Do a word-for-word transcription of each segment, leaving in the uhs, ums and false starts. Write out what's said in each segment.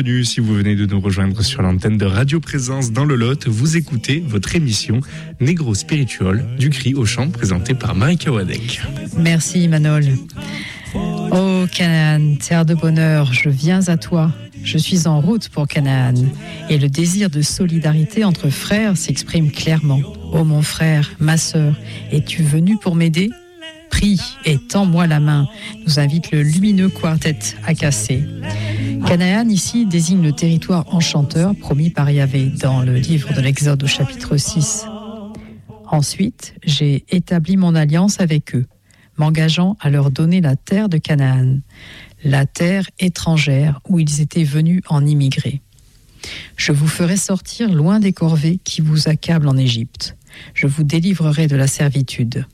bienvenue si vous venez de nous rejoindre sur l'antenne de Radio Présence dans le Lot. Vous écoutez votre émission Negro Spiritual du cri au chant présentée par Marika Wadek. Merci Manol. Oh Canaan, terre de bonheur, je viens à toi. Je suis en route pour Canaan. Et le désir de solidarité entre frères s'exprime clairement. Oh mon frère, ma sœur, es-tu venu pour m'aider ? Prie et tends-moi la main, nous invite le lumineux quartet à casser. Canaan ici désigne le territoire enchanteur promis par Yahvé dans le livre de l'Exode au chapitre six. Ensuite, j'ai établi mon alliance avec eux, m'engageant à leur donner la terre de Canaan, la terre étrangère où ils étaient venus en immigrer. Je vous ferai sortir loin des corvées qui vous accablent en Égypte. Je vous délivrerai de la servitude.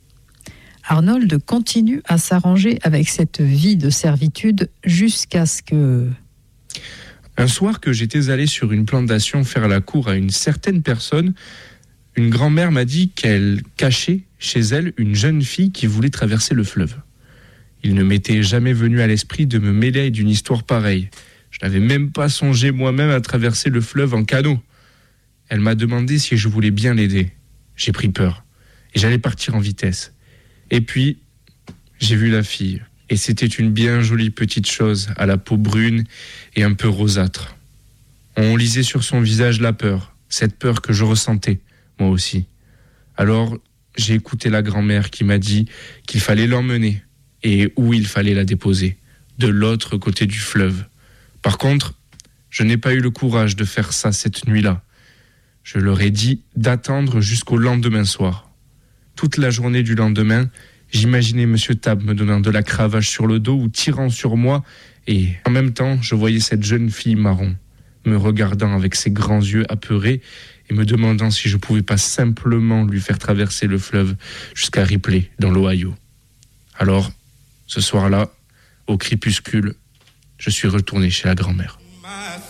Arnold continue à s'arranger avec cette vie de servitude jusqu'à ce que... Un soir que j'étais allé sur une plantation faire la cour à une certaine personne, une grand-mère m'a dit qu'elle cachait chez elle une jeune fille qui voulait traverser le fleuve. Il ne m'était jamais venu à l'esprit de me mêler d'une histoire pareille. Je n'avais même pas songé moi-même à traverser le fleuve en canot. Elle m'a demandé si je voulais bien l'aider. J'ai pris peur et j'allais partir en vitesse. Et puis, j'ai vu la fille, et c'était une bien jolie petite chose, à la peau brune et un peu rosâtre. On lisait sur son visage la peur, cette peur que je ressentais, moi aussi. Alors, j'ai écouté la grand-mère qui m'a dit qu'il fallait l'emmener, et où il fallait la déposer, de l'autre côté du fleuve. Par contre, je n'ai pas eu le courage de faire ça cette nuit-là. Je leur ai dit d'attendre jusqu'au lendemain soir. Toute la journée du lendemain, j'imaginais Monsieur Tab me donnant de la cravache sur le dos ou tirant sur moi, et en même temps, je voyais cette jeune fille marron, me regardant avec ses grands yeux apeurés et me demandant si je pouvais pas simplement lui faire traverser le fleuve jusqu'à Ripley, dans l'Ohio. Alors, ce soir-là, au crépuscule, je suis retourné chez la grand-mère.